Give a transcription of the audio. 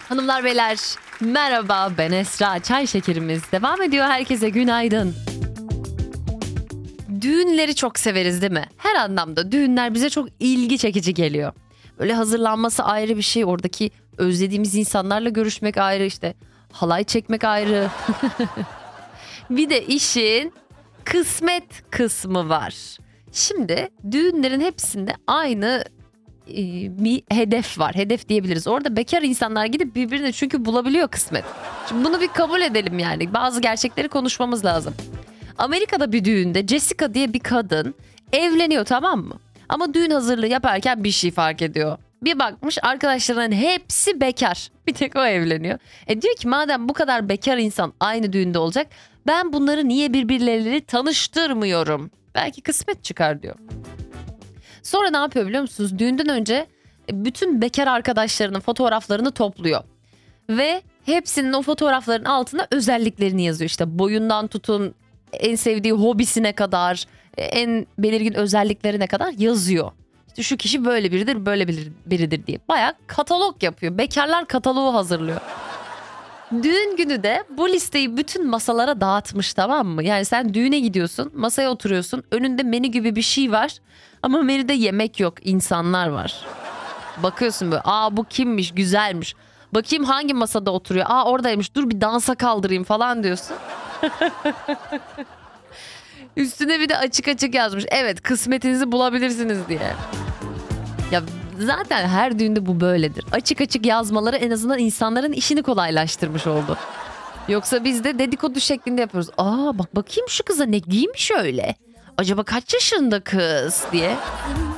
Hanımlar beyler merhaba, ben Esra. Çay şekerimiz devam ediyor. Herkese günaydın. Düğünleri çok severiz değil mi? Her anlamda düğünler bize çok ilgi çekici geliyor. Böyle hazırlanması ayrı bir şey. Oradaki özlediğimiz insanlarla görüşmek ayrı, işte halay çekmek ayrı. Bir de işin kısmet kısmı var. Şimdi düğünlerin hepsinde aynı bir hedef var. Hedef diyebiliriz. Orada bekar insanlar gidip birbirini çünkü bulabiliyor kısmet. Şimdi bunu bir kabul edelim yani. Bazı gerçekleri konuşmamız lazım. Amerika'da bir düğünde Jessica diye bir kadın evleniyor, tamam mı? Ama düğün hazırlığı yaparken bir şey fark ediyor. Bir bakmış arkadaşlarının hepsi bekar. Bir tek o evleniyor. Diyor ki madem bu kadar bekar insan aynı düğünde olacak, ben bunları niye birbirleriyle tanıştırmıyorum? Belki kısmet çıkar diyor. Sonra ne yapıyor biliyor musunuz? Düğünden önce bütün bekar arkadaşlarının fotoğraflarını topluyor. Ve hepsinin o fotoğrafların altına özelliklerini yazıyor. İşte boyundan tutun en sevdiği hobisine kadar, en belirgin özelliklerine kadar yazıyor. İşte şu kişi böyle biridir, böyle biridir diye. Bayağı katalog yapıyor. Bekarlar kataloğu hazırlıyor. Düğün günü de bu listeyi bütün masalara dağıtmış, tamam mı? Yani sen düğüne gidiyorsun, masaya oturuyorsun, önünde menü gibi bir şey var ama menüde yemek yok, insanlar var. Bakıyorsun böyle, aa bu kimmiş, güzelmiş. Bakayım hangi masada oturuyor, aa oradaymış, dur bir dansa kaldırayım falan diyorsun. Üstüne bir de açık açık yazmış, evet kısmetinizi bulabilirsiniz diye. Ya zaten her düğünde bu böyledir. Açık açık yazmaları en azından insanların işini kolaylaştırmış oldu. Yoksa biz de dedikodu şeklinde yapıyoruz. Aa bak bakayım şu kıza ne giymiş öyle. Acaba kaç yaşında kız diye.